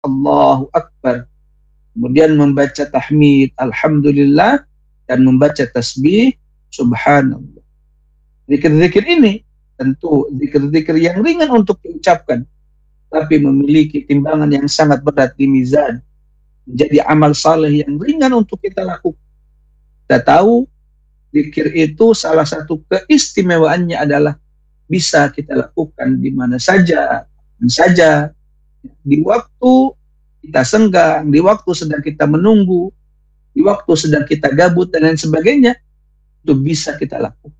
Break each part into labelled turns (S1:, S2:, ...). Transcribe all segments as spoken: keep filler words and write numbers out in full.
S1: Allahu Akbar. Kemudian membaca tahmid, alhamdulillah, dan membaca tasbih, subhanallah. Zikir-zikir ini tentu zikir-zikir yang ringan untuk diucapkan, tapi memiliki timbangan yang sangat berat di mizan. Menjadi amal saleh yang ringan untuk kita lakukan. Kita tahu zikir itu salah satu keistimewaannya adalah bisa kita lakukan di mana saja, kapan saja, di waktu kita senggang, di waktu sedang kita menunggu, di waktu sedang kita gabut dan lain sebagainya, itu bisa kita lakukan.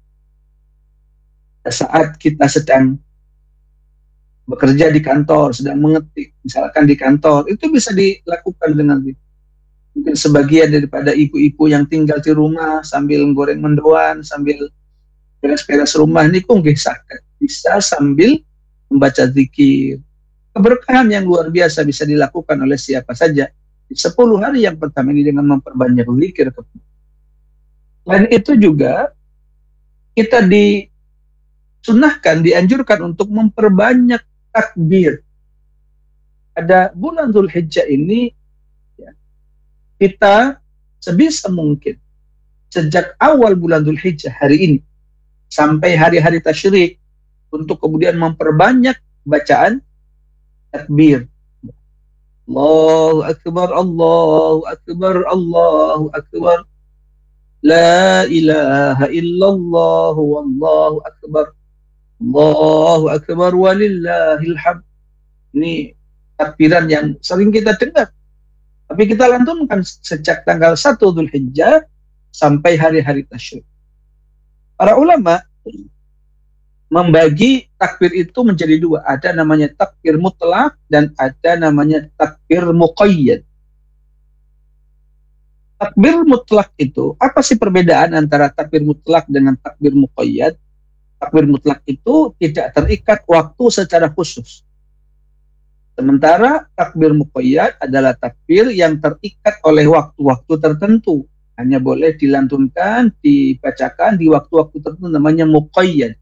S1: Saat kita sedang bekerja di kantor, sedang mengetik, misalkan di kantor, itu bisa dilakukan dengan mungkin sebagian daripada ibu-ibu yang tinggal di rumah sambil goreng mendoan, sambil beres-beres rumah ini kok bisa, bisa sambil membaca zikir. Keberkahan yang luar biasa bisa dilakukan oleh siapa saja di sepuluh hari yang pertama ini dengan memperbanyak zikir. Selain itu juga kita disunahkan, dianjurkan untuk memperbanyak takbir. Ada bulan Dzulhijjah ini ya, kita sebisa mungkin sejak awal bulan Dzulhijjah hari ini sampai hari-hari tasyrik untuk kemudian memperbanyak bacaan takbir. Allahu Akbar, Allahu Akbar, Allahu Akbar. La ilaha illallah, wallahu akbar. Allahu Akbar walillahil hamd. Ini takbiran yang sering kita dengar, tapi kita lantunkan sejak tanggal satu Dzulhijjah sampai hari-hari tasyrik. Para ulama membagi takbir itu menjadi dua. Ada namanya takbir mutlak dan ada namanya takbir muqayyad. Takbir mutlak itu, apa sih perbedaan antara takbir mutlak dengan takbir muqayyad? Takbir mutlak itu tidak terikat waktu secara khusus. Sementara takbir muqayyad adalah takbir yang terikat oleh waktu-waktu tertentu. Hanya boleh dilantunkan, dibacakan di waktu-waktu tertentu, namanya muqayyad.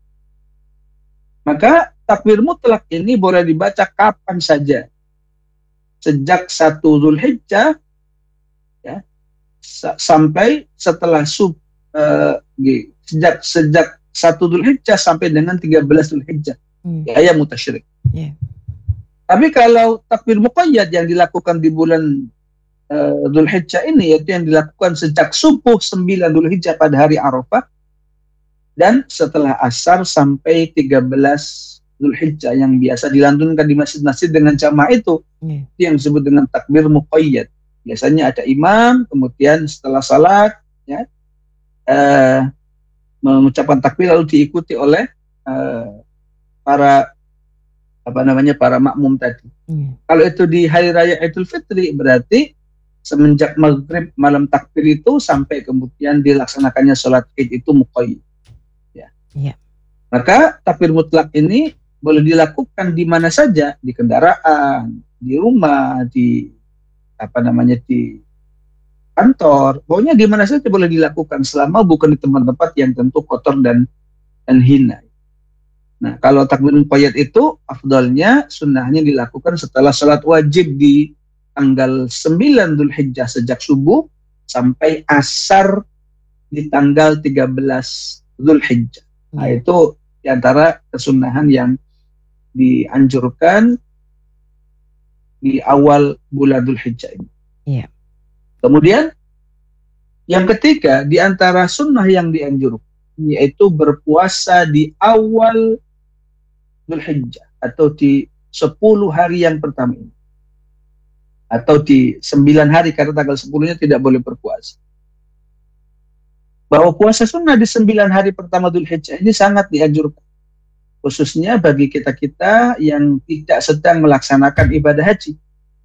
S1: Maka takbir mutlak ini boleh dibaca kapan saja. Sejak satu Dzulhijjah ya, sampai setelah sub uh, sejak sejak satu Dzulhijjah sampai dengan tiga belas Dzulhijjah. Hmm. Ya, ya mutasyrik. Yeah. Tapi kalau takbir muqayyad yang dilakukan di bulan uh, Dzulhijjah ini, yaitu yang dilakukan sejak subuh sembilan Dzulhijjah pada hari Arafah dan setelah asar sampai tiga belas Dzulhijjah yang biasa dilantunkan di masjid-masjid dengan jamaah itu, yeah. Itu yang disebut dengan takbir muqayyad. Biasanya ada imam, kemudian setelah salat ya, uh, mengucapkan takbir lalu diikuti oleh uh, para apa namanya para makmum tadi. Hmm. Kalau itu di hari raya Idul Fitri berarti semenjak maghrib malam takbir itu sampai kemudian dilaksanakannya sholat Id itu muqayyad. Ya. Yeah. Maka takbir mutlak ini boleh dilakukan di mana saja, di kendaraan, di rumah, di apa namanya di kantor, pokoknya di mana saja boleh dilakukan selama bukan di tempat-tempat yang tentu kotor dan dan hina. Nah, kalau takbir muqayyad itu afdalnya sunnahnya dilakukan setelah salat wajib di tanggal sembilan Dzulhijjah sejak subuh sampai asar di tanggal tiga belas Dzulhijjah. Nah, itu diantara kesunahan yang dianjurkan di awal bulan Dzulhijjah ini. Iya. Kemudian yang ketiga di antara sunnah yang dianjurkan yaitu berpuasa di awal Dzulhijjah atau di sepuluh hari yang pertama ini. Atau di sembilan hari karena tanggal sepuluhnya tidak boleh berpuasa. Bahwa puasa sunnah di sembilan hari pertama Dzulhijjah ini sangat dianjurkan. Khususnya bagi kita-kita yang tidak sedang melaksanakan ibadah haji.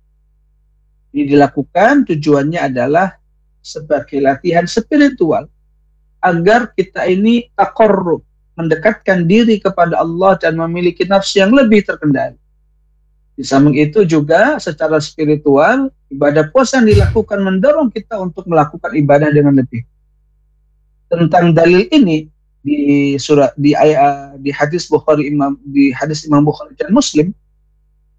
S1: Ini dilakukan tujuannya adalah sebagai latihan spiritual agar kita ini taqarrub, mendekatkan diri kepada Allah dan memiliki nafsu yang lebih terkendali. Di samping itu juga secara spiritual ibadah puasa yang dilakukan mendorong kita untuk melakukan ibadah dengan lebih. Tentang dalil ini di surat di ayat di hadis Bukhari Imam di hadis Imam Bukhari dan Muslim,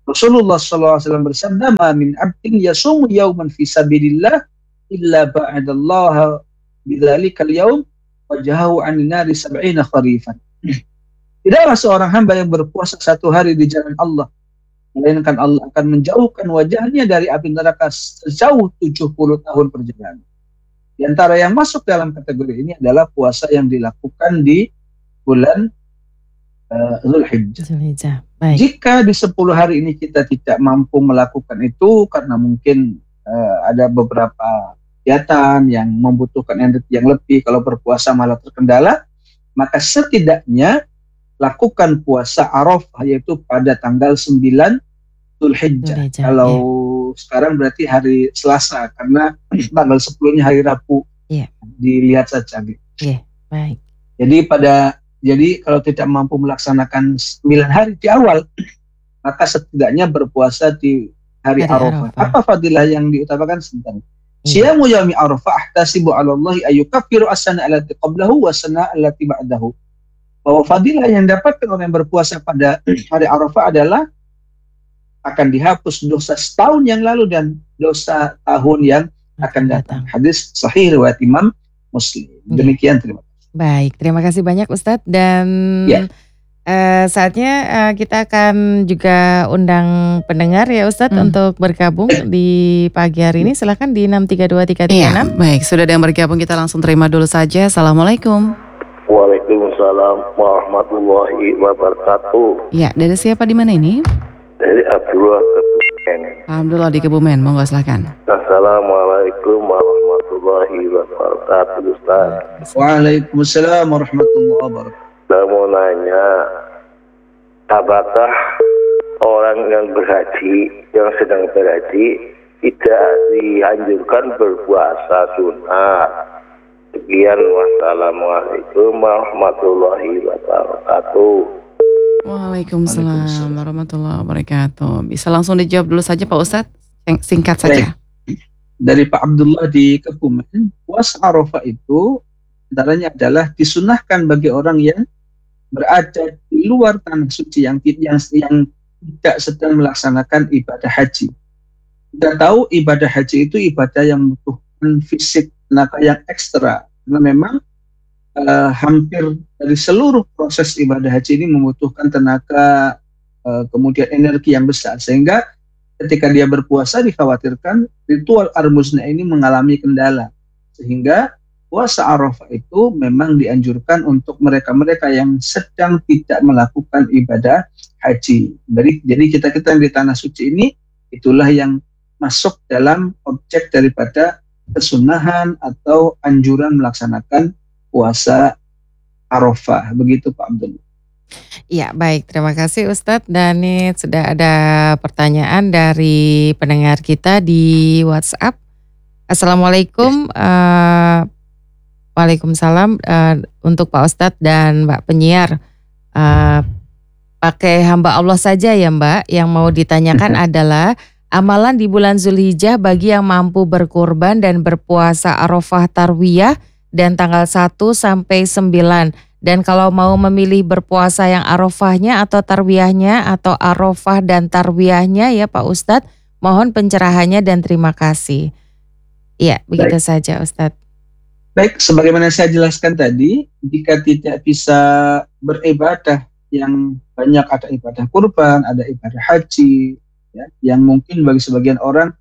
S1: Rasulullah shallallahu alaihi wasallam bersabda, "Ma min abdin yasumu yauman fi sabilillah illa ba'adallaha bidzalikal yaum wajahahu 'anil nari sab'ina kharifan." Tidaklah seorang hamba yang berpuasa satu hari di jalan Allah, melainkan Allah akan menjauhkan wajahnya dari api neraka sejauh tujuh puluh tahun perjalanan. Di antara yang masuk dalam kategori ini adalah puasa yang dilakukan di bulan uh, Zulhijjah.
S2: Zulhijjah. Baik.
S1: Jika di sepuluh hari ini kita tidak mampu melakukan itu karena mungkin uh, ada beberapa kegiatan yang membutuhkan energi yang lebih, kalau berpuasa malah terkendala, maka setidaknya lakukan puasa Arafah, yaitu pada tanggal sembilan Zulhijjah. Kalau yeah. sekarang berarti hari Selasa, karena tanggal sepuluhnya hari Rabu.
S2: Yeah.
S1: Dilihat saja.
S2: Yeah. Baik.
S1: Jadi pada jadi kalau tidak mampu melaksanakan sembilan hari di awal, maka setidaknya berpuasa di hari, hari Arafah. Arafah. Apa fadilah yang diutamakan sebentar? Siyamu yaumi Arafah ahtasibu 'ala Allah ayyukaffiru as-sana allati qablahu wa sana allati ba'dahu. Bahwa fadilah yang dapatkan orang yang berpuasa pada hari Arafah adalah akan dihapus dosa setahun yang lalu dan dosa tahun yang akan datang. Hadis sahih riwayat Imam Muslim. Demikian, terima kasih.
S2: Baik, terima kasih banyak Ustadz, dan ya. uh, saatnya uh, kita akan juga undang pendengar ya Ustadz hmm. untuk bergabung di pagi hari ini. Silakan di enam tiga dua tiga tiga enam.
S3: Ya, baik, sudah ada yang bergabung, kita langsung terima dulu saja. Assalamualaikum.
S4: Waalaikumsalam warahmatullahi wabarakatuh.
S3: Ya, dari siapa di mana ini?
S4: Dari Abdullah Kebumen.
S3: Alhamdulillah di Kebumen, monggo silakan.
S4: Assalamualaikum warahmatullahi wabarakatuh, Ustaz.
S1: Waalaikumsalam warahmatullahi wabarakatuh.
S4: Saya mau nanya, apakah orang yang berhaji, yang sedang berhaji, tidak dianjurkan berpuasa sunat? Sekian, wassalamualaikum warahmatullahi wabarakatuh.
S3: Waalaikumsalam warahmatullahi wabarakatuh. Bisa langsung dijawab dulu saja Pak Ustadz, singkat saja.
S1: Dari Pak Abdullah di Kebumen, puasa Arafah itu antaranya adalah disunahkan bagi orang yang berada di luar tanah suci, yang yang, yang tidak sedang melaksanakan ibadah haji. Kita tahu ibadah haji itu ibadah yang membutuhkan fisik, tenaga yang ekstra, karena memang Uh, hampir dari seluruh proses ibadah haji ini membutuhkan tenaga, uh, kemudian energi yang besar, sehingga ketika dia berpuasa dikhawatirkan ritual ar-musna ini mengalami kendala, sehingga puasa Arafah itu memang dianjurkan untuk mereka-mereka yang sedang tidak melakukan ibadah haji. Jadi, jadi kita-kita yang di tanah suci ini, itulah yang masuk dalam objek daripada kesunahan atau anjuran melaksanakan puasa Arafah. Begitu Pak Abdul.
S2: Ya, baik, terima kasih Ustadz. Dan ini sudah ada pertanyaan dari pendengar kita di WhatsApp. Assalamualaikum. uh, Waalaikumsalam. uh, Untuk Pak Ustadz dan Mbak penyiar, uh, pakai hamba Allah saja ya Mbak. Yang mau ditanyakan adalah amalan di bulan Zulhijjah bagi yang mampu berkurban dan berpuasa Arafah Tarwiyah dan tanggal satu sampai sembilan. Dan kalau mau memilih berpuasa yang Arafahnya atau Tarwiyahnya atau Arafah dan Tarwiyahnya ya Pak Ustadz, mohon pencerahannya dan terima kasih. Iya, begitu Baik. saja Ustadz.
S1: Baik, sebagaimana saya jelaskan tadi, jika tidak bisa beribadah yang banyak, ada ibadah kurban, ada ibadah haji, ya, yang mungkin bagi sebagian orang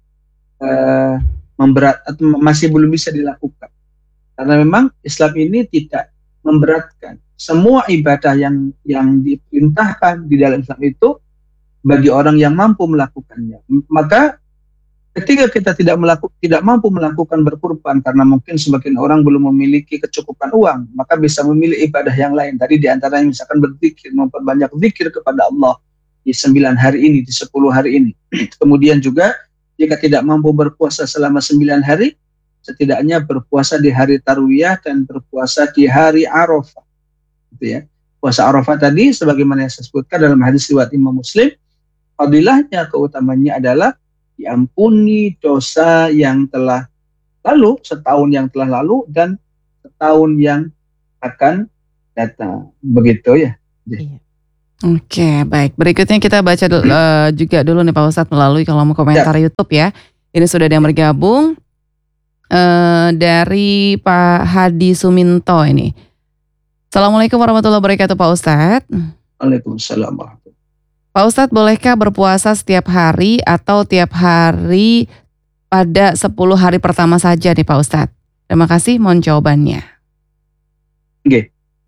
S1: eh, memberat atau masih belum bisa dilakukan. Karena memang Islam ini tidak memberatkan. Semua ibadah yang yang diperintahkan di dalam Islam itu bagi orang yang mampu melakukannya. Maka ketika kita tidak melakukan, tidak mampu melakukan berkurban karena mungkin sebagian orang belum memiliki kecukupan uang, maka bisa memilih ibadah yang lain. Tadi diantaranya misalkan berzikir, memperbanyak zikir kepada Allah di sembilan hari ini, di sepuluh hari ini. Kemudian juga jika tidak mampu berpuasa selama sembilan hari, setidaknya berpuasa di hari Tarwiyah dan berpuasa di hari Arafah. Gitu ya. Puasa Arafah tadi sebagaimana yang saya sebutkan dalam hadis riwayat Imam Muslim, fadilahnya, keutamanya adalah diampuni dosa yang telah lalu, setahun yang telah lalu dan setahun yang akan datang. Begitu ya.
S2: Iya.
S3: Oke, baik. Berikutnya kita baca dulu, uh, juga dulu nih Pak Ustadz melalui kolom komentar ya. YouTube ya. Ini sudah ada yang bergabung uh, dari Pak Hadi Suminto ini. Assalamualaikum warahmatullahi wabarakatuh Pak Ustadz.
S1: Waalaikumsalam.
S3: Pak Ustadz, bolehkah berpuasa setiap hari atau tiap hari pada sepuluh hari pertama saja nih Pak Ustadz? Terima kasih, mohon jawabannya.
S1: Oke. Okay.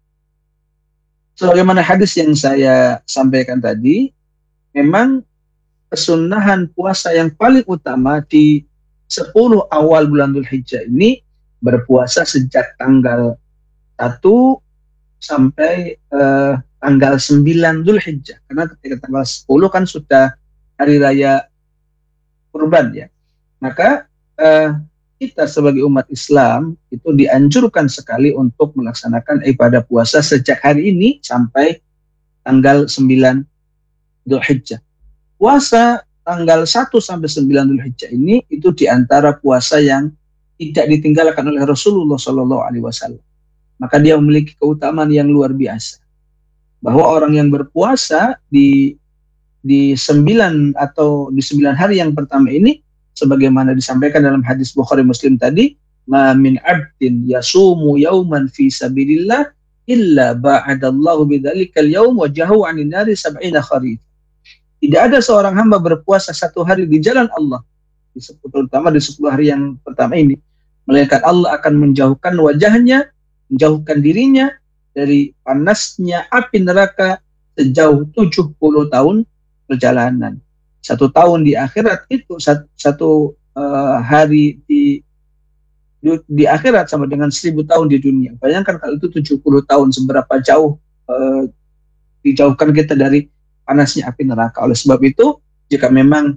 S1: Sebagaimana hadis yang saya sampaikan tadi, memang kesunahan puasa yang paling utama di sepuluh awal bulan Dzulhijjah ini berpuasa sejak tanggal satu sampai eh, tanggal sembilan Dzulhijjah. Karena ketika tanggal sepuluh kan sudah hari raya Kurban ya. Maka eh, kita sebagai umat Islam itu dianjurkan sekali untuk melaksanakan ibadah puasa sejak hari ini sampai tanggal sembilan Dzulhijjah. Puasa tanggal satu sampai sembilan Dzulhijjah ini itu diantara puasa yang tidak ditinggalkan oleh Rasulullah shallallahu alaihi wasallam. Maka dia memiliki keutamaan yang luar biasa. Bahwa orang yang berpuasa di di sembilan atau di sembilan hari yang pertama ini, sebagaimana disampaikan dalam hadis Bukhari Muslim tadi, ma min abdin yasumu yauman fi sabilillah illa ba'adallahu bidzalikal yaum wajahu 'anil nari sab'ina kharif. Tidak ada seorang hamba berpuasa satu hari di jalan Allah, di terutama di sepuluh hari yang pertama ini, melainkan Allah akan menjauhkan wajahnya, menjauhkan dirinya dari panasnya api neraka sejauh tujuh puluh tahun perjalanan. Satu tahun di akhirat itu satu, satu uh, hari di, di di akhirat sama dengan seribu tahun di dunia. Bayangkan kalau itu tujuh puluh tahun, seberapa jauh uh, dijauhkan kita dari panasnya api neraka. Oleh sebab itu, jika memang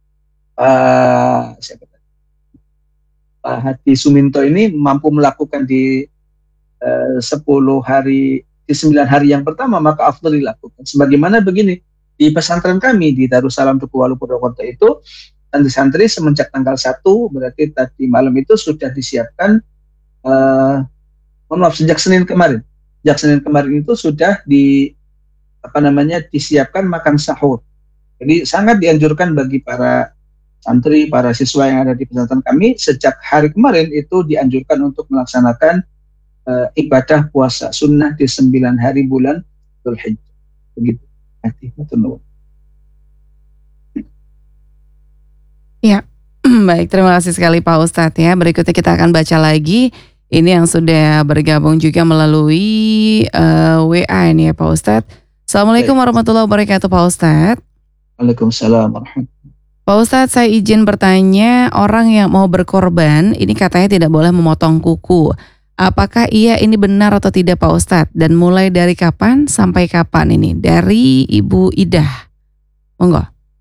S1: uh, siapa tadi? Pak Hadi Suminto ini mampu melakukan di uh, sepuluh hari, di sembilan hari yang pertama, maka afdal dilakukan. Sebagaimana begini, di pesantren kami di Darussalam Tukuwalu Purwokerto itu, santri-santri semenjak tanggal satu, berarti tadi malam itu sudah disiapkan, uh, mohon maaf, sejak Senin kemarin. Sejak Senin kemarin itu sudah di apa namanya disiapkan makan sahur. Jadi sangat dianjurkan bagi para santri, para siswa yang ada di pesantren kami, sejak hari kemarin itu dianjurkan untuk melaksanakan uh, ibadah puasa sunnah di sembilan hari bulan Dzulhijjah. Begitu.
S3: Ya, baik, terima kasih sekali Pak Ustadz ya. Berikutnya kita akan baca lagi. Ini yang sudah bergabung juga melalui uh, W A ini ya Pak Ustadz. Assalamualaikum warahmatullahi wabarakatuh Pak Ustadz.
S1: Waalaikumsalam warahmatullahi.
S3: Pak Ustadz, saya izin bertanya, orang yang mau berkorban ini katanya tidak boleh memotong kuku. Apakah iya ini benar atau tidak Pak Ustadz? Dan mulai dari kapan sampai kapan ini? Dari Ibu Idah. Monggo.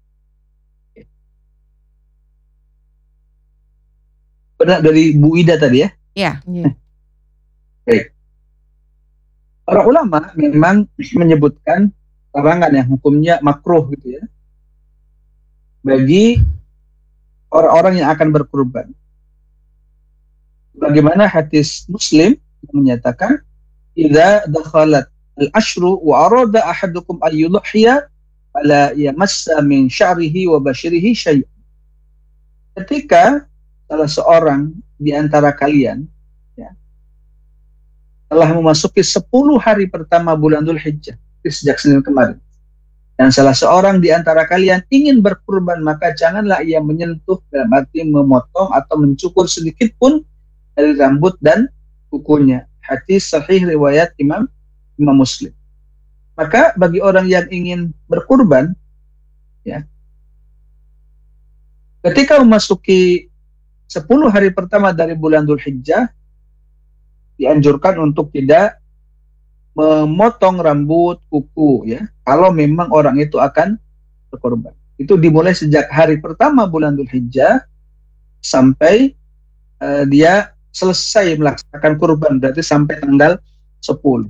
S1: Benar dari Bu Ida tadi ya?
S3: Iya.
S2: Ya.
S1: Baik. Para ulama memang menyebutkan larangan yang hukumnya makruh gitu ya, bagi orang-orang yang akan berkurban. Bagaimana hadis Muslim menyatakan, idza dakhalat al-ashru wa arada ahadukum an yudhiya fala yamassa min sya'rihi wa bashirihi syai'. Ketika salah seorang di antara kalian ya, telah memasuki sepuluh hari pertama bulan Dzulhijjah sejak Senin kemarin, dan salah seorang di antara kalian ingin berkurban, maka janganlah ia menyentuh, dalam arti memotong atau mencukur sedikit pun dari rambut dan kukunya. Hadis sahih riwayat Imam Imam Muslim. Maka bagi orang yang ingin berkurban, ya, ketika memasuki sepuluh hari pertama dari bulan Dzulhijjah, dianjurkan untuk tidak memotong rambut, kuku, ya, kalau memang orang itu akan berkorban. Itu dimulai sejak hari pertama bulan Dzulhijjah sampai uh, dia selesai melaksanakan kurban, berarti sampai tanggal sepuluh.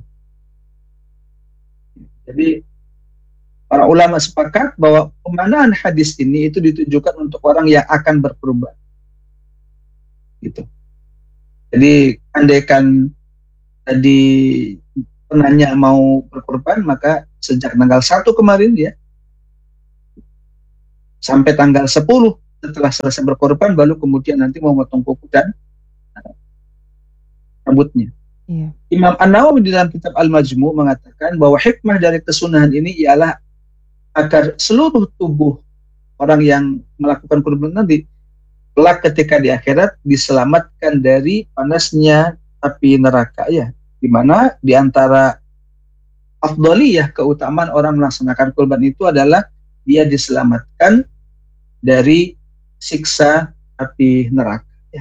S1: Jadi para ulama sepakat bahwa pemanaan hadis ini itu ditujukan untuk orang yang akan berkurban. Gitu. Jadi andaikan tadi penanya mau berkorban, maka sejak tanggal satu kemarin ya sampai tanggal sepuluh setelah selesai berkorban, baru kemudian nanti mau memotong kuku dan uh, rambutnya.
S2: Iya.
S1: Imam An-Nawawi di dalam kitab Al-Majmu' mengatakan bahwa hikmah dari kesunahan ini ialah agar seluruh tubuh orang yang melakukan kurban nanti kelak ketika di akhirat diselamatkan dari panasnya api neraka ya, di mana di antara afdhaliyah keutamaan orang melaksanakan kurban itu adalah dia diselamatkan dari siksa api neraka ya.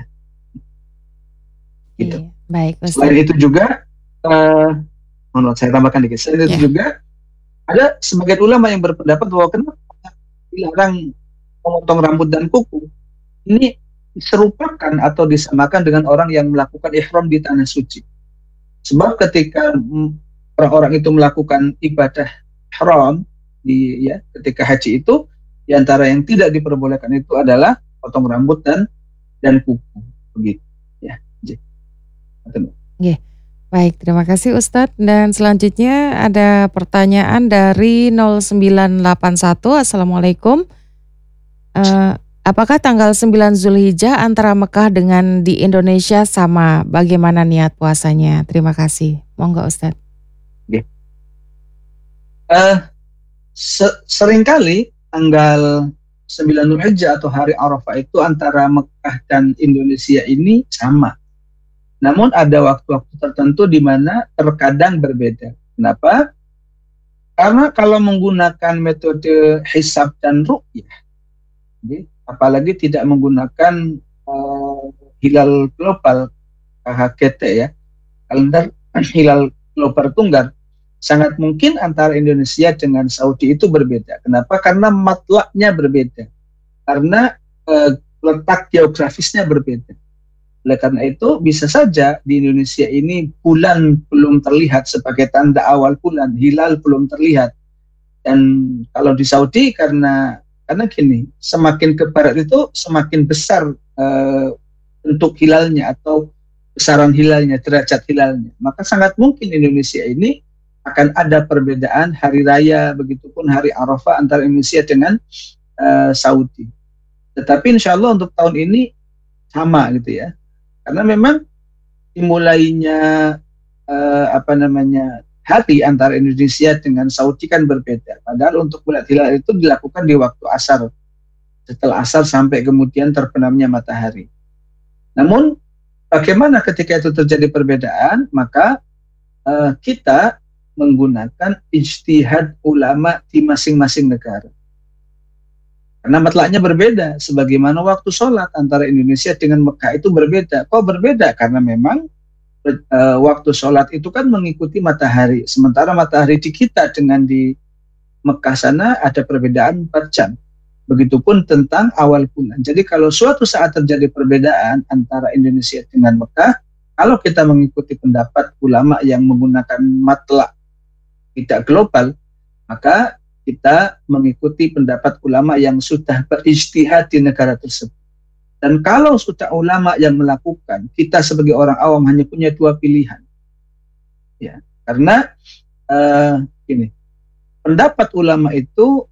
S1: Gitu.
S2: Iya. Baik, Ustaz.
S1: Selain itu juga uh, mohon saya tambahkan dikit. Selain itu
S2: Ya.
S1: juga ada sebagian ulama yang berpendapat bahwa kenapa dilarang memotong rambut dan kuku ini diserupakan atau disamakan dengan orang yang melakukan ihram di tanah suci. Sebab ketika mm, orang-orang itu melakukan ibadah ihram di ya ketika haji itu, di antara yang tidak diperbolehkan itu adalah potong rambut dan dan kuku begitu ya.
S2: Oke. Baik, terima kasih Ustadz. Dan selanjutnya ada pertanyaan dari nol sembilan delapan satu. Assalamualaikum. Uh, apakah tanggal sembilan Zulhijjah antara Mekah dengan di Indonesia sama? Bagaimana niat puasanya? Terima kasih. Monggo Ustadz.
S1: Okay. Uh, se- seringkali tanggal sembilan Zulhijjah atau hari Arafah itu antara Mekah dan Indonesia ini sama. Namun ada waktu-waktu tertentu di mana terkadang berbeda. Kenapa? Karena kalau menggunakan metode hisab dan ru'yah, jadi, apalagi tidak menggunakan uh, hilal global K H G T ya, kalender hilal global tunggal, sangat mungkin antara Indonesia dengan Saudi itu berbeda. Kenapa? Karena matlaknya berbeda, karena uh, letak geografisnya berbeda. Oleh karena itu bisa saja di Indonesia ini bulan belum terlihat sebagai tanda awal bulan, hilal belum terlihat. Dan kalau di Saudi karena karena gini, semakin ke barat itu semakin besar uh, bentuk hilalnya atau besaran hilalnya, derajat hilalnya. Maka sangat mungkin Indonesia ini akan ada perbedaan hari raya, begitupun hari Arafah antara Indonesia dengan uh, Saudi. Tetapi insya Allah untuk tahun ini sama gitu ya. Karena memang dimulainya eh, apa namanya hari antara Indonesia dengan Saudi kan berbeda. Padahal untuk melihat hilal itu dilakukan di waktu asar, setelah asar sampai kemudian terbenamnya matahari. Namun bagaimana ketika itu terjadi perbedaan? Maka eh, kita menggunakan ijtihad ulama di masing-masing negara. Karena matlaknya berbeda, sebagaimana waktu sholat antara Indonesia dengan Mekah itu berbeda. Kok berbeda? Karena memang e, waktu sholat itu kan mengikuti matahari. Sementara matahari di kita dengan di Mekah sana ada perbedaan empat jam. Begitupun tentang awal bulan. Jadi kalau suatu saat terjadi perbedaan antara Indonesia dengan Mekah, kalau kita mengikuti pendapat ulama yang menggunakan matlak tidak global, maka kita mengikuti pendapat ulama yang sudah berijtihad di negara tersebut. Dan kalau sudah ulama yang melakukan, kita sebagai orang awam hanya punya dua pilihan. Ya, karena uh, ini pendapat ulama itu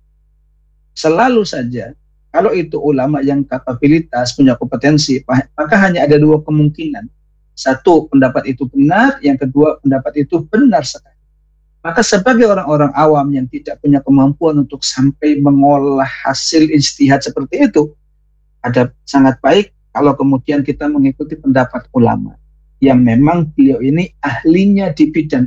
S1: selalu saja, kalau itu ulama yang kapabilitas, punya kompetensi, maka hanya ada dua kemungkinan. Satu, pendapat itu benar, yang kedua, pendapat itu benar sekali. Maka sebagai orang-orang awam yang tidak punya kemampuan untuk sampai mengolah hasil ijtihad seperti itu, ada sangat baik kalau kemudian kita mengikuti pendapat ulama yang memang beliau ini ahlinya di bidang.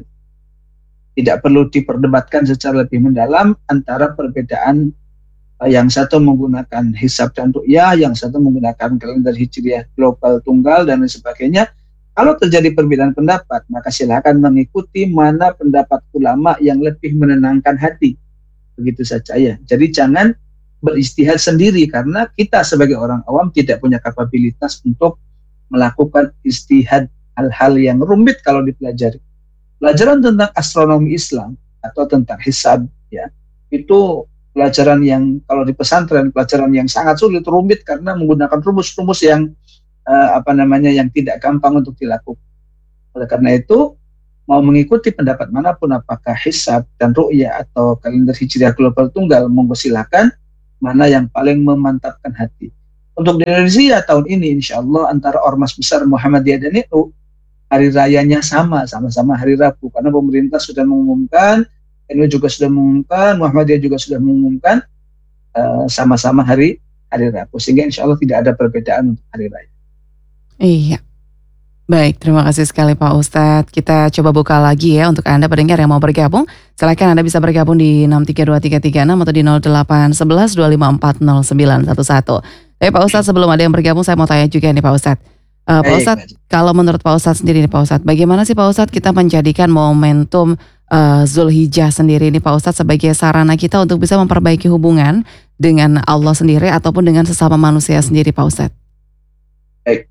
S1: Tidak perlu diperdebatkan secara lebih mendalam antara perbedaan yang satu menggunakan hisab dan ru'yah, yang satu menggunakan kalender hijriah global tunggal dan lain sebagainya. Kalau terjadi perbedaan pendapat, maka silakan mengikuti mana pendapat ulama yang lebih menenangkan hati. Begitu saja ya. Jadi jangan beristihad sendiri, karena kita sebagai orang awam tidak punya kapabilitas untuk melakukan istihad hal-hal yang rumit kalau dipelajari. Pelajaran tentang astronomi Islam atau tentang hisab ya, itu pelajaran yang kalau di pesantren pelajaran yang sangat sulit, rumit, karena menggunakan rumus-rumus yang Uh, apa namanya yang tidak gampang untuk dilakukan. Oleh karena itu mau mengikuti pendapat manapun, apakah hisab dan ru'yah atau kalender hijriah global tunggal, monggo silakan, mana yang paling memantapkan hati. Untuk di Indonesia tahun ini insya Allah antara Ormas Besar Muhammadiyah dan N U hari rayanya sama, sama-sama hari Rabu, karena pemerintah sudah mengumumkan, N U juga sudah mengumumkan, Muhammadiyah juga sudah mengumumkan uh, sama-sama hari hari Rabu, sehingga insya Allah tidak ada perbedaan untuk hari raya.
S3: Iya. Baik, terima kasih sekali Pak Ustadz. Kita coba buka lagi ya untuk Anda pendengar yang mau bergabung. Silakan Anda bisa bergabung di enam tiga dua tiga tiga enam atau di nol delapan satu satu dua lima empat nol sembilan satu satu. Tapi Pak Ustadz, sebelum ada yang bergabung saya mau tanya juga nih Pak Ustadz. Uh, Pak Ustadz, kalau menurut Pak Ustadz sendiri nih Pak Ustadz, bagaimana sih Pak Ustadz kita menjadikan momentum uh, Zulhijjah sendiri ini Pak Ustadz sebagai sarana kita untuk bisa memperbaiki hubungan dengan Allah sendiri ataupun dengan sesama manusia sendiri Pak Ustadz?
S1: Baik.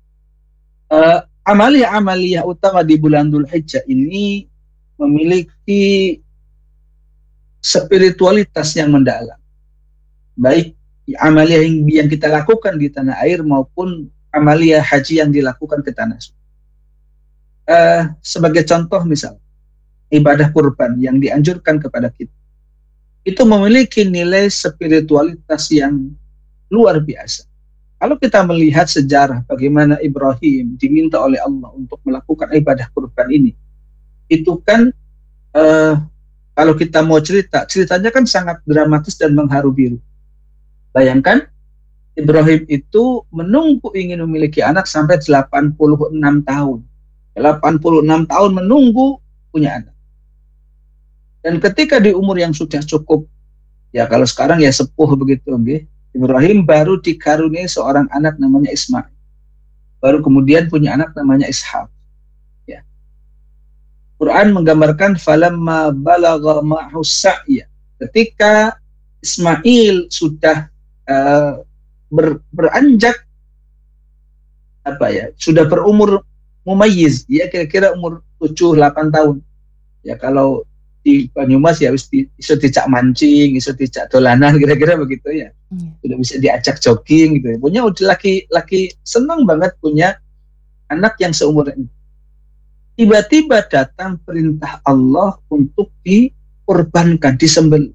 S1: Uh, Amalia-amalia utama di bulan Dzulhijjah ini memiliki spiritualitas yang mendalam. Baik amalia yang, yang kita lakukan di tanah air maupun amalia haji yang dilakukan ke tanah suci. Uh, sebagai contoh misal, ibadah kurban yang dianjurkan kepada kita, itu memiliki nilai spiritualitas yang luar biasa. Kalau kita melihat sejarah bagaimana Ibrahim diminta oleh Allah untuk melakukan ibadah kurban ini, itu kan uh, kalau kita mau cerita, ceritanya kan sangat dramatis dan mengharu biru. Bayangkan, Ibrahim itu menunggu ingin memiliki anak sampai delapan puluh enam tahun. delapan puluh enam tahun menunggu punya anak. Dan ketika di umur yang sudah cukup, ya kalau sekarang ya sepuh begitu, okay? Ibrahim baru dikaruniai seorang anak namanya Ismail. Baru kemudian punya anak namanya Ishak. Ya. Quran menggambarkan falamma balagha ma'hu sa'ya. Ketika Ismail sudah uh, ber, beranjak apa ya? Sudah berumur mumayyiz, ya kira-kira umur tujuh delapan tahun. Ya kalau di Banyumas ya bisa dicak mancing, bisa dicak dolanan, kira-kira begitu ya. Hmm. Sudah bisa diajak jogging gitu ya. Punya udah laki-laki senang banget punya anak yang seumur ini. Tiba-tiba datang perintah Allah untuk dikorbankan, disembelih.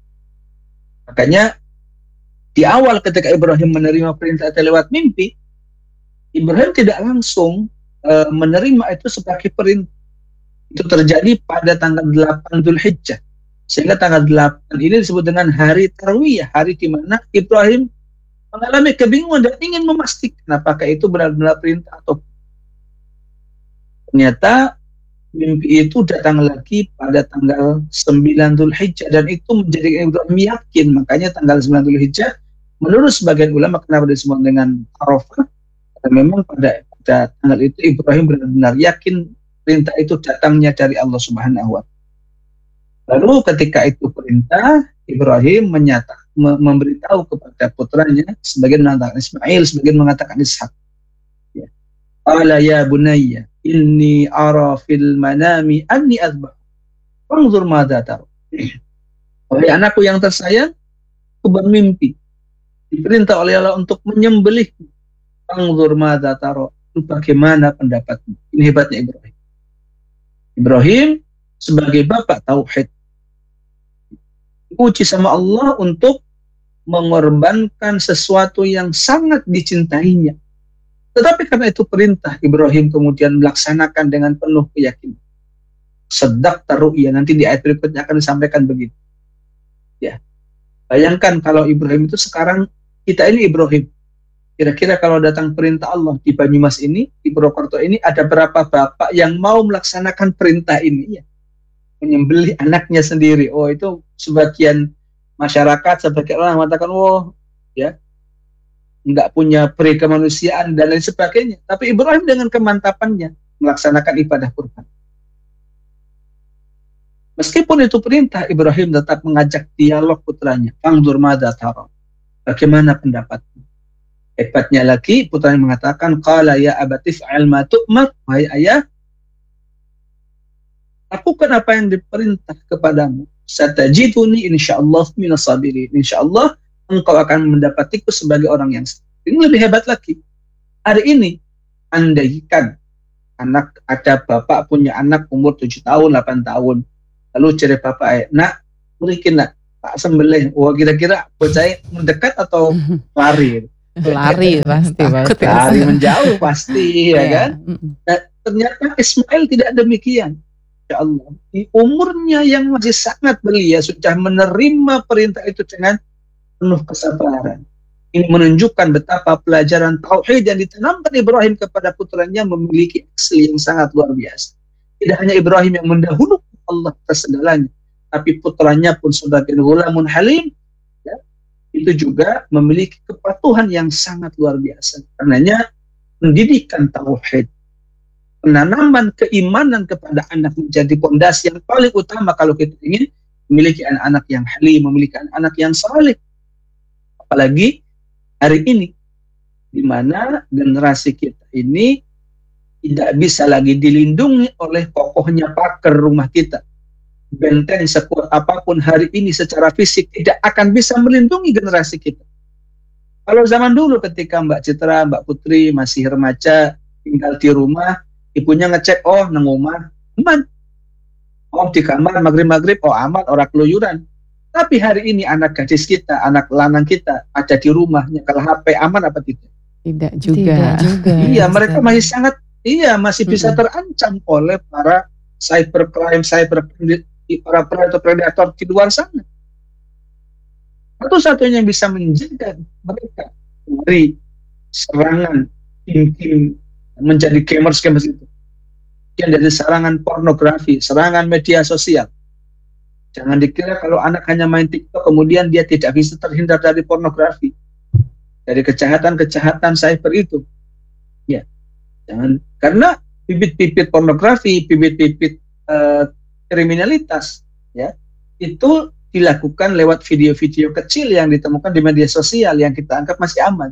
S1: Makanya di awal ketika Ibrahim menerima perintah itu lewat mimpi, Ibrahim tidak langsung uh, menerima itu sebagai perintah. Itu terjadi pada tanggal delapan Dzulhijjah. Sehingga tanggal delapan ini disebut dengan hari Tarwiyah, hari di mana Ibrahim mengalami kebingungan dan ingin memastikan apakah itu benar-benar perintah atau ternyata mimpi itu datang lagi pada tanggal sembilan Dzulhijjah dan itu menjadikan Ibrahim yakin. Makanya tanggal sembilan Dzulhijjah menurut sebagian ulama kenapa disebut dengan Arafah, karena memang pada, pada tanggal itu Ibrahim benar-benar yakin perintah itu datangnya dari Allah Subhanahu wa taala. Lalu ketika itu perintah, Ibrahim menyatakan memberitahu kepada putranya, sebagian mengatakan Ismail, sebagian mengatakan Ishak. Ya. Qala ya bunayya inni ara fil manami anni azbah. Fanzur madza tara. Wahai anakku yang tersayang, aku bermimpi diperintah oleh Allah untuk menyembelih. Fanzur madza tara. Bagaimana pendapatmu? Ini hebatnya Ibrahim. Ibrahim sebagai bapak tauhid diuji sama Allah untuk mengorbankan sesuatu yang sangat dicintainya. Tetapi karena itu perintah, Ibrahim kemudian melaksanakan dengan penuh keyakinan. Sadaqta ru'ya, nanti di ayat berikutnya akan disampaikan begitu. Ya. Bayangkan kalau Ibrahim itu sekarang, kita ini Ibrahim. Kira-kira kalau datang perintah Allah di Banyumas ini, di Purwokerto ini, ada berapa bapak yang mau melaksanakan perintah ini? Ya. Menyembelih anaknya sendiri. Oh, itu sebagian masyarakat, sebagian orang mengatakan, oh, ya, nggak punya peri kemanusiaan dan lain sebagainya. Tapi Ibrahim dengan kemantapannya melaksanakan ibadah kurban. Meskipun itu perintah, Ibrahim tetap mengajak dialog putranya. Fangdur madza tara. Bagaimana pendapatmu? Hebatnya lagi, putranya mengatakan, qala ya abati fa'al ma tu'mar, wahai ayah, lakukan apa yang diperintah kepadamu. Satajiduni insyaallah minas sabirin. Insyaallah engkau akan mendapatiku sebagai orang yang sabar. Ini lebih hebat lagi. Hari ini, andaikan anak ada bapak punya anak umur tujuh tahun, delapan tahun. Lalu cari bapak, eh, nak, mungkin nak, tak sembelih. Wah, kira-kira bocah mendekat atau lari?
S3: Lari pasti,
S2: Takut
S3: pasti.
S2: ya.
S1: Lari menjauh pasti, ya
S3: Iya.
S1: kan? Nah, ternyata Ismail tidak demikian. Ya Allah, di umurnya yang masih sangat belia sudah menerima perintah itu dengan penuh kesabaran. Ini menunjukkan betapa pelajaran tauhid yang ditanamkan Ibrahim kepada putranya memiliki aksi yang sangat luar biasa. Tidak hanya Ibrahim yang mendahulukan Allah atas segalanya, tapi putranya pun sebagai ghulamun halim, ya, itu juga memiliki kepatuhan yang sangat luar biasa. Karenanya pendidikan tauhid, penanaman keimanan kepada anak menjadi pondasi yang paling utama kalau kita ingin memiliki anak-anak yang halim, memiliki anak-anak yang saleh. Apalagi hari ini, di mana generasi kita ini tidak bisa lagi dilindungi oleh kokohnya pagar rumah kita. Benteng sekuat apapun hari ini secara fisik tidak akan bisa melindungi generasi kita. Kalau zaman dulu ketika Mbak Citra, Mbak Putri masih remaja, tinggal di rumah, ibunya ngecek, oh nang omah, aman. Oh di kamar maghrib-maghrib, oh aman, orang keluyuran. Tapi hari ini anak gadis kita, anak lanang kita ada di rumah, nyekel H P, aman apa tidak?
S3: Tidak juga.
S2: Tidak juga.
S1: Iya,
S2: ya,
S1: mereka
S2: Ustaz.
S1: masih sangat, iya masih bisa
S3: Mm-mm.
S1: terancam oleh para cybercrime, cyber para predator di luar sana. Satu-satunya yang bisa menjaga mereka dari serangan tim-tim menjadi gamers-gamers itu, yang dari serangan pornografi, serangan media sosial. Jangan dikira kalau anak hanya main TikTok kemudian dia tidak bisa terhindar dari pornografi, dari kejahatan-kejahatan cyber itu. Ya, jangan, karena bibit-bibit pornografi, bibit-bibit uh, kriminalitas, ya, itu dilakukan lewat video-video kecil yang ditemukan di media sosial yang kita anggap masih aman.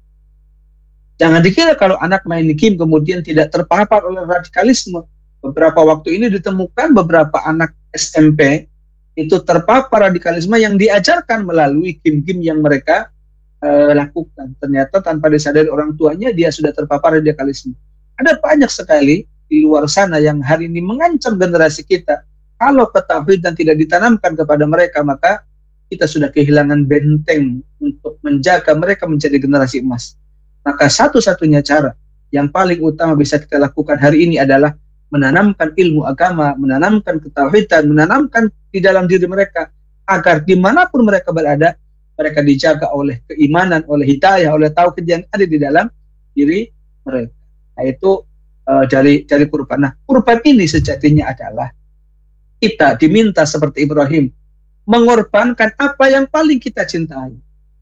S1: Jangan dikira kalau anak main game kemudian tidak terpapar oleh radikalisme. Beberapa waktu ini ditemukan beberapa anak S M P itu terpapar radikalisme yang diajarkan melalui game-game yang mereka uh, lakukan. Ternyata tanpa disadari orang tuanya dia sudah terpapar radikalisme. Ada banyak sekali di luar sana yang hari ini mengancam generasi kita. Kalau ketahui dan tidak ditanamkan kepada mereka, maka kita sudah kehilangan benteng untuk menjaga mereka menjadi generasi emas. Maka satu-satunya cara yang paling utama bisa kita lakukan hari ini adalah menanamkan ilmu agama, menanamkan ketauhidan, menanamkan di dalam diri mereka, agar dimanapun mereka berada, mereka dijaga oleh keimanan, oleh hidayah, oleh tauhid yang ada di dalam diri mereka. Nah itu uh, dari dari kurban. Nah kurban ini sejatinya adalah kita diminta seperti Ibrahim mengorbankan apa yang paling kita cintai.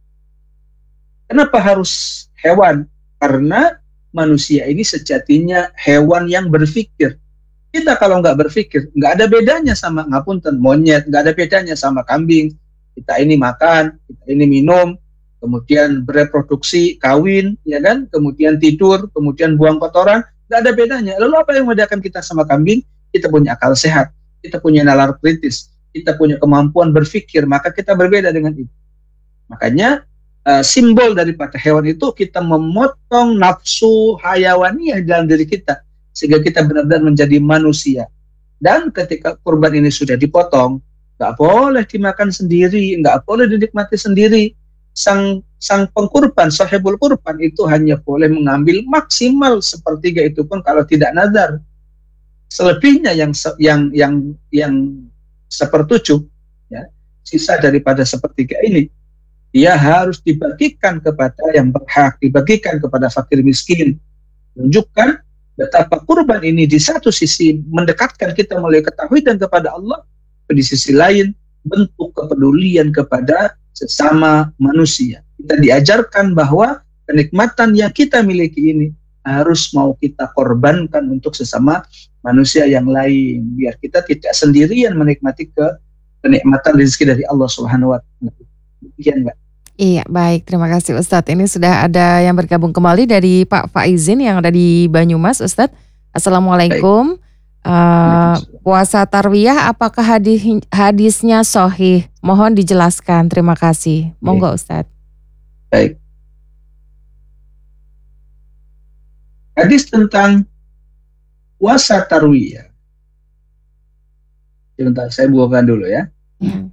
S1: Kenapa harus hewan? Karena manusia ini sejatinya hewan yang berpikir. Kita kalau nggak berpikir, nggak ada bedanya sama ngapunten monyet, nggak ada bedanya sama kambing. Kita ini makan, kita ini minum, kemudian bereproduksi, kawin, ya kan? Kemudian tidur, kemudian buang kotoran, nggak ada bedanya. Lalu apa yang membedakan kita sama kambing? Kita punya akal sehat, kita punya nalar kritis, kita punya kemampuan berpikir, maka kita berbeda dengan itu. Makanya uh, simbol daripada hewan itu kita memotong nafsu hayawaniyah dalam diri kita, sehingga kita benar-benar menjadi manusia. Dan ketika kurban ini sudah dipotong, nggak boleh dimakan sendiri, nggak boleh dinikmati sendiri. Sang sang pengkurban, sahibul kurban itu hanya boleh mengambil maksimal sepertiga, itu pun kalau tidak nazar. Selebihnya yang yang yang yang sepertujuh, ya, sisa daripada sepertiga ini, dia harus dibagikan kepada yang berhak, dibagikan kepada fakir miskin. Menunjukkan betapa kurban ini di satu sisi mendekatkan kita melalui ketahuidan kepada Allah, di sisi lain bentuk kepedulian kepada sesama manusia. Kita diajarkan bahwa kenikmatan yang kita miliki ini harus mau kita korbankan untuk sesama manusia yang lain, biar kita tidak sendirian menikmati ke kenikmatan rezeki dari Allah Subhanahu wa taala. Demikian, Mbak.
S2: Iya, baik. Terima kasih Ustadz. Ini sudah ada yang bergabung kembali dari Pak Faizin yang ada di Banyumas, Ustadz. Assalamualaikum. Uh, puasa tarwiyah apakah hadis, hadisnya sahih? Mohon dijelaskan. Terima kasih. Monggo Ustadz.
S1: Baik. Hadis tentang puasa tarwiyah. Sebentar, saya bukakan dulu ya.
S2: Ya.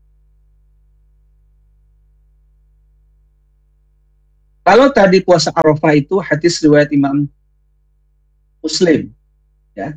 S1: Kalau tadi puasa Arafah itu hadis riwayat Imam Muslim, ya.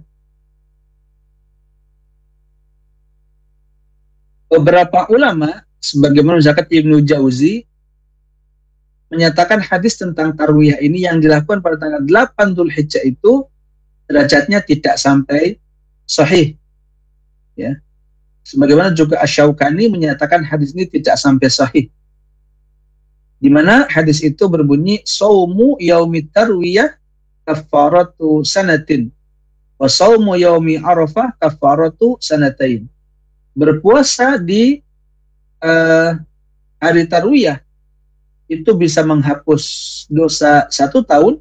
S1: Beberapa ulama, sebagaimana Zakat Ibnu Jauzi, menyatakan hadis tentang tarwiyah ini yang dilakukan pada tanggal delapan Dzulhijjah itu derajatnya tidak sampai sahih, ya. Sebagaimana juga Asy-Syaukani menyatakan hadis ini tidak sampai sahih, di mana hadis itu berbunyi saumu yaumit tarwiyah kafaratu sanatin wa saumu yaumi arafah kafaratu sanatain. Berpuasa di uh, hari tarwiyah itu bisa menghapus dosa satu tahun,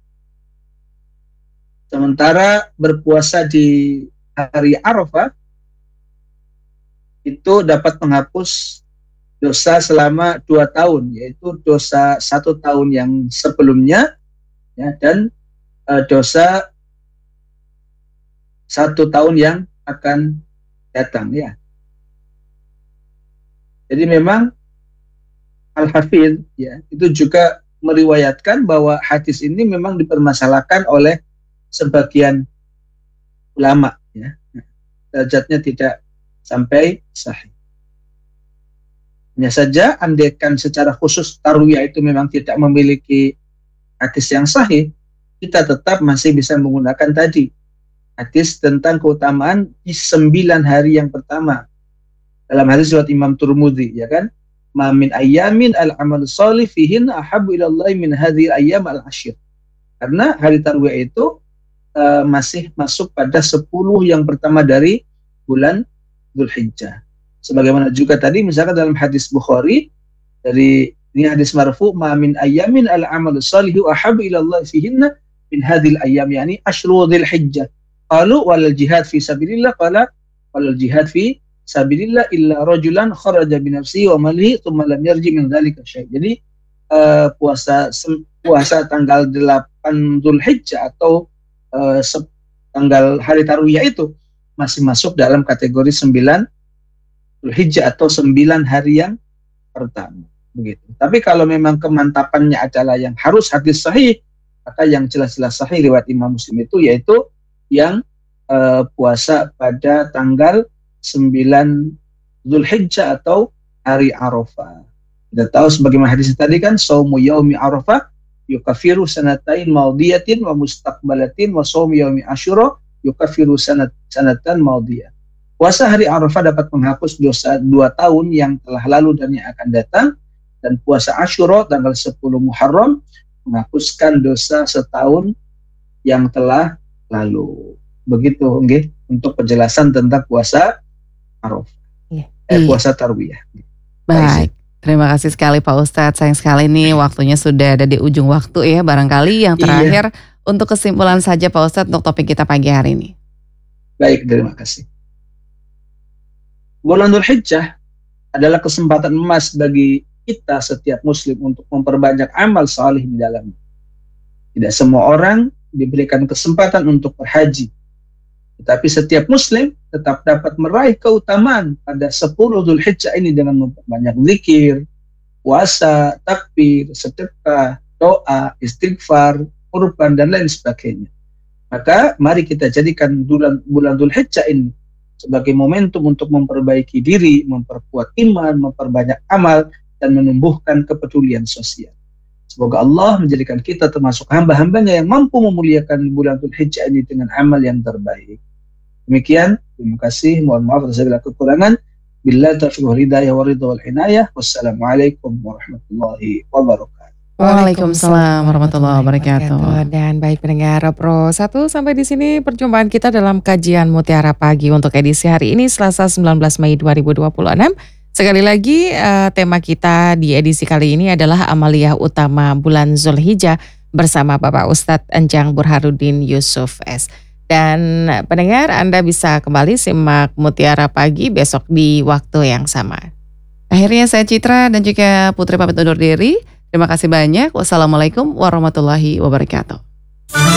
S1: sementara berpuasa di hari Arafah itu dapat menghapus dosa selama dua tahun, yaitu dosa satu tahun yang sebelumnya, ya, dan uh, dosa satu tahun yang akan datang, ya. Jadi memang Al-Hafidz, ya, itu juga meriwayatkan bahwa hadis ini memang dipermasalahkan oleh sebagian ulama, ya. Derajatnya tidak sampai sahih. Hanya saja andaikan secara khusus tarwiyah itu memang tidak memiliki hadis yang sahih, kita tetap masih bisa menggunakan tadi hadis tentang keutamaan di sembilan hari yang pertama. Dalam hadis riwayat Imam Tirmidzi, ya kan? Ma min ayyamin al-amal shalih fihin ahabbu ila Allah min hadhihi ayyam al-ashr. Karena hari tarwiyah itu uh, masih masuk pada sepuluh yang pertama dari bulan Dzulhijjah. Sebagaimana juga tadi misalkan dalam hadis Bukhari, dari ini hadis marfu, ma min ayyamin al-amal salihu ahabbu ila Allah fihinna min hadhil ayyam, yani asyru dzulhijjah. Qalu wal jihad fi sabilillah, qala wal jihad fi sabilillah illa rajulan kharaja bi nafsihi wa malihi thumma lam yarji min dzalika syai'. Jadi uh, puasa puasa tanggal delapan Dzulhijjah atau uh, tanggal hari tarwiyah itu masih masuk dalam kategori sembilan Dzulhijjah atau sembilan hari yang pertama, begitu. Tapi kalau memang kemantapannya adalah yang harus hadis sahih, maka yang jelas-jelas sahih riwayat Imam Muslim itu yaitu yang uh, puasa pada tanggal sembilan Dzulhijjah atau hari Arafah. Kita tahu sebagaimana hadis tadi kan, saumu yaumi Arafah yukafiru sanatain maudiyatin wa mustaqbalatin wa saumu yaumi Asyura yukafiru sanat sanatan maudiyah. Puasa hari Arafah dapat menghapus dosa dua tahun yang telah lalu dan yang akan datang, dan puasa Asyura tanggal sepuluh Muharram menghapuskan dosa setahun yang telah lalu. Begitu, nggih, untuk penjelasan tentang puasa Arafah.
S2: Iya.
S1: Eh, puasa tarwiyah.
S3: Baik. Terima kasih sekali Pak Ustadz. Sayang sekali nih waktunya sudah ada di ujung waktu ya. Barangkali yang terakhir iya. Untuk kesimpulan saja Pak Ustadz untuk topik kita pagi hari ini.
S1: Baik, terima kasih. Bulan Dzulhijjah adalah kesempatan emas bagi kita setiap muslim untuk memperbanyak amal salih di dalamnya. Tidak semua orang diberikan kesempatan untuk berhaji, tetapi setiap muslim tetap dapat meraih keutamaan pada sepuluh Dzulhijjah ini dengan memperbanyak zikir, puasa, takbir, sedekah, doa, istighfar, kurban, dan lain sebagainya. Maka mari kita jadikan bulan bulan Dzulhijjah ini sebagai momentum untuk memperbaiki diri, memperkuat iman, memperbanyak amal, dan menumbuhkan kepedulian sosial. Semoga Allah menjadikan kita termasuk hamba-hambanya yang mampu memuliakan bulan Dzulhijjah ini dengan amal yang terbaik. Demikian, terima kasih, mohon maaf atas segala kekurangan. Billahi taufiq wal hidayah wa ridha wal inayah. Wassalamualaikum warahmatullahi wabarakatuh.
S3: Waalaikumsalam warahmatullahi wabarakatuh.
S2: Dan baik pendengar Pro satu, sampai di sini perjumpaan kita dalam kajian Mutiara Pagi untuk edisi hari ini Selasa sembilan belas Mei dua ribu dua puluh enam. Sekali lagi uh, tema kita di edisi kali ini adalah amaliyah utama bulan Dzulhijjah bersama Bapak Ustadz Enjang Burhanuddin Yusuf S. Dan pendengar, Anda bisa kembali simak Mutiara Pagi besok di waktu yang sama.
S3: Akhirnya saya Citra dan juga Putri pamit undur diri. Terima kasih banyak. Wassalamualaikum warahmatullahi wabarakatuh.